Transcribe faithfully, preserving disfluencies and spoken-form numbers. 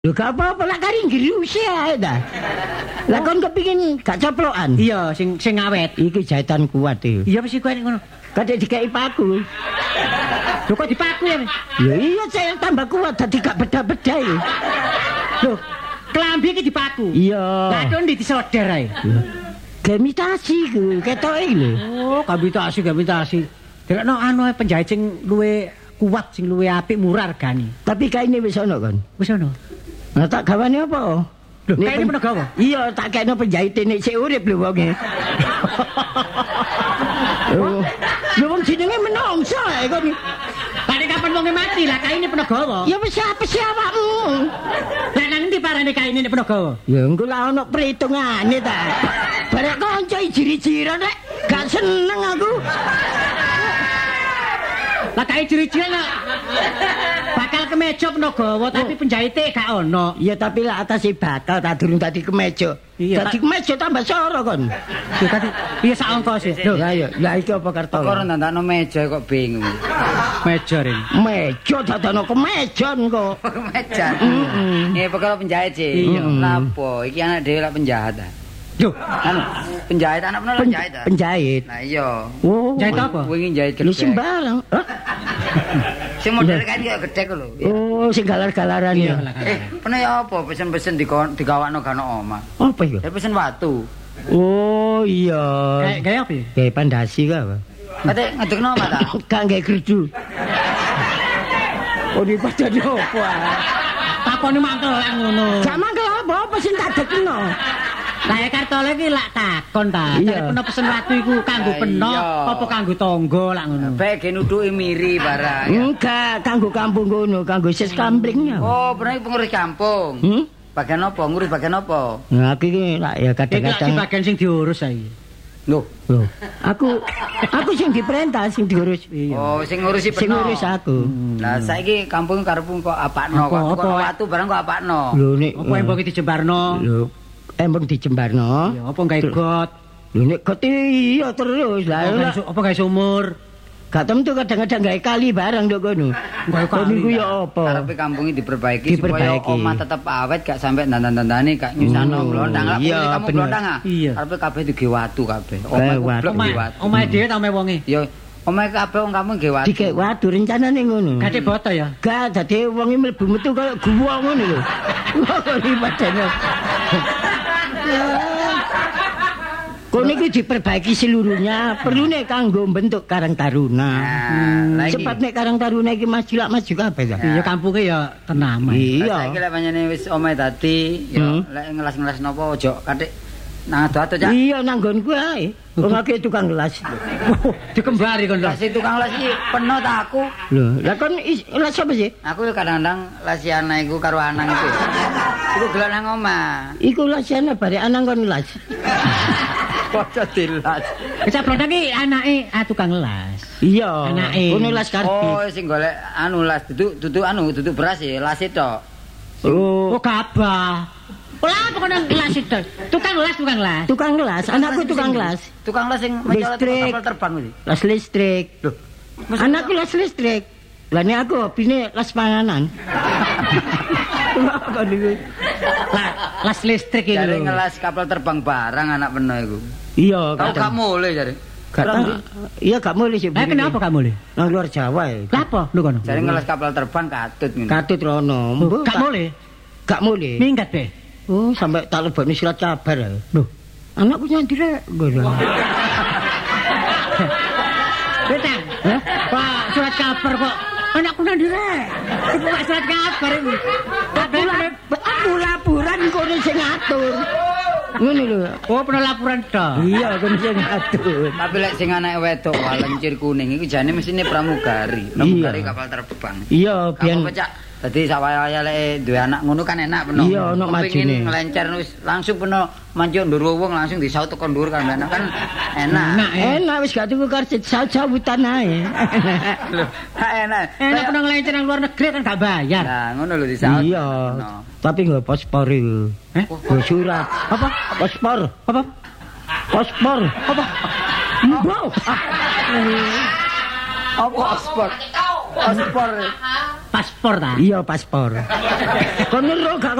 Lho gak apa-apa lah kari ngerusi ae ta. Lah kon kepengin gak coplokan. Iya, sing sing awet. Iki jahitan kuat iki. Iya mesti kuwi ngono. Kadek dikai paku. Lho kok dipaku ya? Lho iya saya tambah kuat dadi gak beda-beda iki. Lho, klambi iki dipaku. Iya. Lah kon di disodar ae. Gemitasi ku ketoke lho. Oh, gemitasi, gemitasi. Delokno anu penjahit sing luwe kuat, sing luwe apik murah regane. Tapi kaine wis ana kon. Wis ana. Nah tak gawane apa? Lho, kaine pun gawa. Iya, tak kene penjahit nek sik urip lho wonge. Oh. Lho wong jenenge menungso ae kon. Nek kapan wonge mati lah kaine penagawa. Ya wis apa sih awakmu? Lah nang ndi parane kaine nek penagawa? Ya engko lah ono perhitungane ta. Barek kanca ijiri-jiro nek gak seneng aku. Lah kae ciri-ciri lah. Bakal kemeja penagawa tapi penjahite gak ono. Ya tapi lah atase bakal tak durung dadi kemeja. Iya, dadi kemeja tambah soro kon. Lho tadi iya sak ongko sih. Lho ya ya, lah iki apa karto? Kok nandakno meja kok bingung. Meja ring. Meja dadano kemeja kok. Meja. Heeh. Nggih perkara penjahit sih. Iya. Lapo iki anak dhewe lak penjahat ta. Lho, Anu, penjahit anak meneh penjahit ta. Penjahit. Nah iya. Oh. jahit apa? Wingi jahit Lu gedhe. sembarang. Hah? Sing model kae kaya gedhe ku lho. Oh, sing galar-galaran ya. Eh, pene ya apa pesen-pesen digawakno gak ono omah. Apa iku? Ya pesen watu. Oh iya. Kayak kayak apa ya? Kayak pandasi ka apa? Kate ngedekno omah ta? Gak nggae gerdu. Oh di padane apa? Takone mangkel lek ngono. Gak mangkel apa apa sing tak dekno. Lah ya kartole iki lak takon ta. Iya. Cari peno pesen watu iku kanggo Ah, peno iya. apa kanggo tangga lak ngono. Bae ge nuduki miri barang. ya. Enggak, kanggo kampung kono, kanggo sis kamplingnya. Oh, bener iki pengurus kampung. Hmm? Bagian apa? Ngurus bagian apa? Nah, aku iki lak ya Iki lak di kadang-kadang. bagian sing diurus saiki. Loh. Loh, aku aku sing diperintah sing diurus. Oh, sing ngurusi Sing peno. ngurus aku. Lah saiki kampung karepmu kok apakno Apa, kok apa? kok watu barang kok apakno. Lho nek Apa embong iki dijembarno? Lho, embong dijembarno. Ya apa gawe got? Lho nek got iya terus lah. Apa gawe su- apa gawe sumur? Gak tentu kadang-kadang gawe kali barang ndok kono. Gawe Kono kali, iku ya apa? Karepe kampung iki diperbaiki, Diperbaiki. supaya omah tetep awet gak sampai dandan-dandane gak nyusano Hmm, glondang. Lah iya, kamu bener. glondang ah. Iya. Karepe kabeh dige watu kabeh. Gawe Omah watu. blok Omah, dige watu. omah dhewe ta omah wonge. Ya omah kabeh wong kampung dige watu. Dikek waduh rencanane ngono. Gade boto ya. Gak dadi wong mlebu metu kaya guwa ngono lho. Kok di padane. Kono iki diperbaiki seluruhnya, perlu nek kanggo bentuk Karang Taruna. Nah, lagi. Cepat nek Karang Taruna iki maju lak maju kabeh ta. Iya kampunge ya tenam. Iya. Saiki lek panjenengan wis omahe dadi, ya Hmm. lek ngelas-ngelas napa ojo katik nang ado-ado cak. Iya nang nggonku ae. Wong akeh tukang gelas. Dikembari kon lho. Lah sing tukang las iki peno ta aku. Lho, lah kon is- las apa sih? Aku yo kadang-kadang lasi anak iku karo anang iku. Iku gelar nang omah. Iku lasiane bare anang kon las. Kocok dilas. Bisa blondak iki anake ah tukang las. Iya. Anake. Kono las Oh, karbit. sing golek anu las duduk duduk anu duduk beras ya las tok. Oh, Oh gabah. Lah pokoknya las itu. Tukang las, tukang las. tukang gelas, anakku tukang gelas. Tukang las sing mencolot Listrik. kapal terbang iki. Las listrik. Loh, Anakku las listrik. Lah nek aku hobine las panganan. Kok niku? Lah, las listrik iki jare lho. ngelas kapal terbang barang anak peno iku. Iya, Kau gak mulai jare. Gak tahu. Iya gak boleh sih. Eh kenapa kamu le? Nang luar Jawa ya. Lah apa lu kono? Jare ngelas kapal terbang katut ngono. Katut rono. Mbok Gak boleh. Gak boleh. Minggat be. Oh, sampai tak lebokne surat kabar. ya. Loh, Anakku nyandi rek. Ngono. betang. Hah? Pak, surat kabar kok. Anakku nang direk. Iku kok surat kabar iki. Aku la- aku laporan kono sing ngatur. Ngono lho. Oh, pernah laporan tok. Iya, kono sing ngatur. Tapi lek sing anak wedok walencir kuning iku jane mesine pramugari. Pramugari kapal terbang. Iya, biyen Kamu pecak. Dadi sawaya lek duwe anak ngono kan enak peno. Iya, ono majune. Kepengin ngelencer wis langsung peno manjuk ndur wong langsung disaut teko ndur kan enak kan enak. Enak eh. enak wis gak tuku karcis jauh-jauhan ae. Lho, enak. Enak pernah ngelencer nang luar negeri kan gak bayar. Nah, ngono lho disaut. Iya. Peno. Tapi nggak paspor itu. Eh? Nggak surat. Apa? Paspor. Apa? Paspor. Apa? Mbok. Apa paspor? Paspor. paspor ta. Iya paspor. Kon ngeru gak